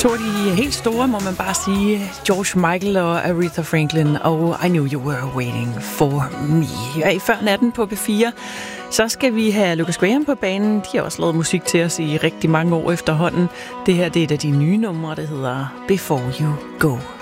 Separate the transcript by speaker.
Speaker 1: To af de helt store, må man bare sige, George Michael og Aretha Franklin og I Knew You Were Waiting For Me. Ja, før natten på P4, så skal vi have Lucas Graham på banen. De har også lavet musik til os i rigtig mange år efterhånden. Det her det er et af de nye numre, der hedder Before You Go.